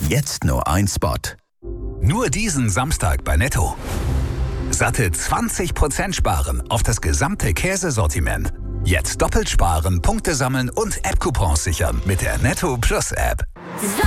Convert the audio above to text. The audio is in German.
Jetzt nur ein Spot. Nur diesen Samstag bei Netto. Satte 20% sparen auf das gesamte Käsesortiment. Jetzt doppelt sparen, Punkte sammeln und App-Coupons sichern mit der Netto Plus App.